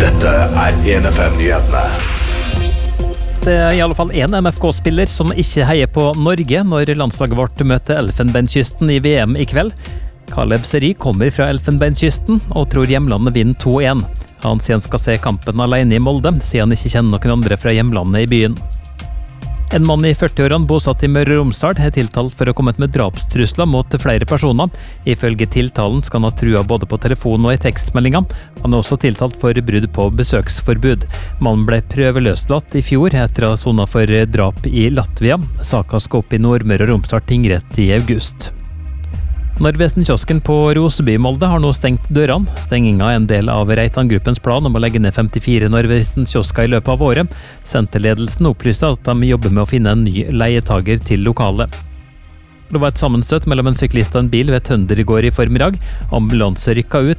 Dette 1FM-nyhetene. Det I alle fall en MFK-spiller som ikke heier på Norge når landslaget vårt møter Elfenbenskysten I VM I kveld. Caleb Seri kommer fra Elfenbenskysten og tror hjemlandet vinner 2-1. Han sier han skal se kampen alene I Molde, siden han ikke kjenner noen andre fra hjemlandet I byen. En mann I 40-årene bosatt I Møre og Romsdal tiltalt for å komme med drapstrusler mot flere personer. Ifølge tiltalen skal han ha trua både på telefon og I tekstmeldinger. Han også tiltalt for brudd på besøksforbud. Mannen ble prøveløslatt I fjor etter å ha sonet for drap I Latvia. Saka skal opp I Nordmøre og Romsdal tingrett I august. Narvesen-kiosken på Roseby I Molde har nå stengt dørene. Stenginga en del av Reitan-gruppens plan om å legge ned 54 Narvesen-kiosker I løpet av året. Senterledelsen opplyser at de jobber med å finne en ny leietager til lokalet. Det var et sammenstøt mellom en syklist og en bil ved Tønder I går I formiddag. Ambulanse rykket ut,